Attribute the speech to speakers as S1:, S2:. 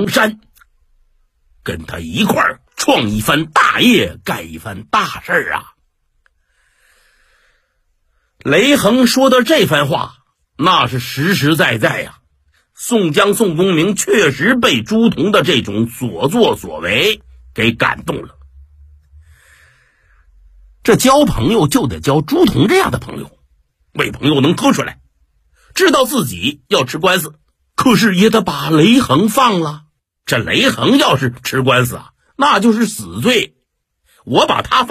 S1: 梁山，跟他一块儿创一番大业，干一番大事啊。雷横说的这番话，那是实实在在呀。宋江、宋公明确实被朱仝的这种所作所为给感动了。这交朋友就得交朱仝这样的朋友，为朋友能磕出来，知道自己要吃官司，可是也得把雷横放了。这雷横要是吃官司啊，那就是死罪，我把他放